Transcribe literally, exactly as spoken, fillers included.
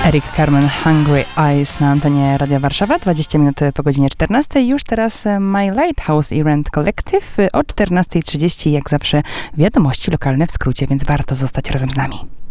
Eric Carmen, Hungry Eyes na antenie Radia Warszawa, dwadzieścia minut po godzinie czternastej. Już teraz My Lighthouse i Rent Collective o czternasta trzydzieści, jak zawsze wiadomości lokalne w skrócie, więc warto zostać razem z nami.